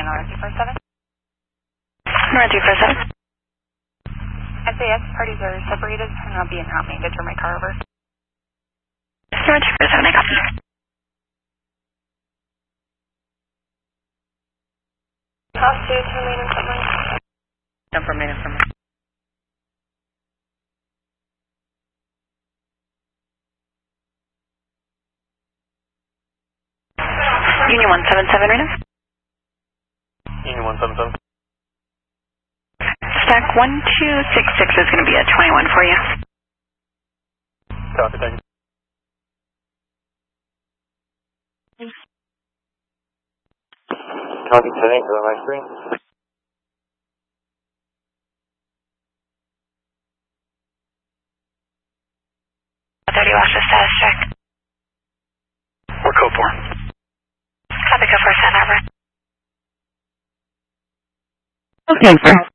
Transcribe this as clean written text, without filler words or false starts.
in North 247. North 247. SAS parties are separated, and I'll be in hot main to turn my car over. North 247, I copy. Off to turn main and front line. Jump from main and front line. Union 177 right now. Union 177. Stack 1266 is going to be a 21 for you. Copy, thank you. Copy, setting for my screen. 30 watch the status check. We're code 4. Copy, code 4, San Harbor. Okay, sir.